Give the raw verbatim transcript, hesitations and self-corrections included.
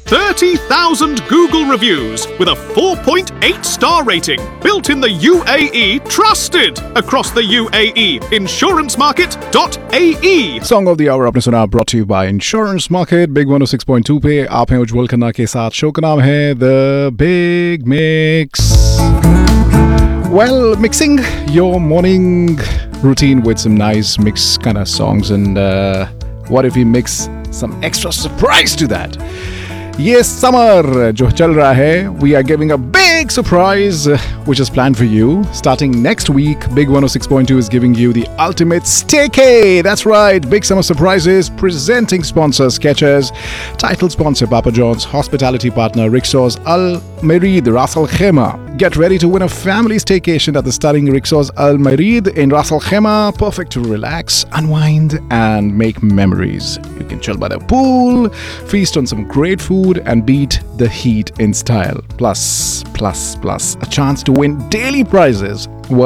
thirty thousand Google reviews with a four point eight star rating. Built in the U A E, trusted across the U A E. insurance market dot A E. Song of the our आपने सुना, brought you by insurance market big one O six point two पे। आप हैं उज्जवल खन्ना के साथ, show का नाम है the big mix. Well, mixing your morning routine with some nice mix kind of songs, and uh, what if we mix some extra surprise to that? ये summer जो चल रहा है, we are giving a big surprise uh, which is planned for you. Starting next week, Big one oh six point two is giving you the ultimate staycay. That's right, Big Summer Surprises. Presenting sponsor Skechers, title sponsor Papa John's, hospitality partner Rixos Al Marid Ras Al Khaimah. Get ready to win a family staycation at the stunning Rixos Al Marid in Ras Al Khaimah. Perfect to relax, unwind, and make memories. You can chill by the pool, feast on some great food, and beat the heat in style. Plus, plus, plus, a chance to win daily prizes